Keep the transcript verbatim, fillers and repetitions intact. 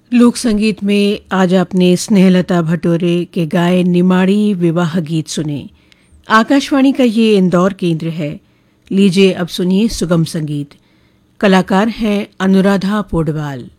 लोक संगीत में आज आपने स्नेहलता भटोरे के गाए निमाड़ी विवाह गीत सुने। आकाशवाणी का ये इंदौर केंद्र है। लीजिए अब सुनिए सुगम संगीत। कलाकार हैं अनुराधा पौडवाल।